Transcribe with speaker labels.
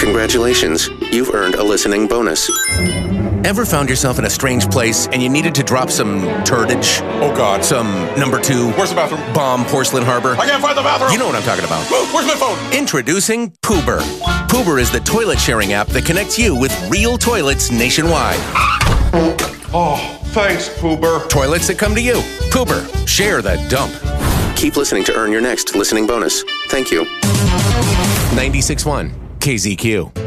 Speaker 1: Congratulations, you've earned a listening bonus. Ever found yourself in a strange place and you needed to drop some turdage?
Speaker 2: Oh, God.
Speaker 1: Some number 2...
Speaker 2: Where's the bathroom?
Speaker 1: Bomb Porcelain Harbor?
Speaker 2: I can't find the bathroom!
Speaker 1: You know what I'm talking about.
Speaker 2: Whoa, where's my phone?
Speaker 1: Introducing Poober. Poober is the toilet sharing app that connects you with real toilets nationwide.
Speaker 2: Oh, thanks, Poober.
Speaker 1: Toilets that come to you. Poober. Share the dump. Keep listening to earn your next listening bonus. Thank you. 96.1 KZQ.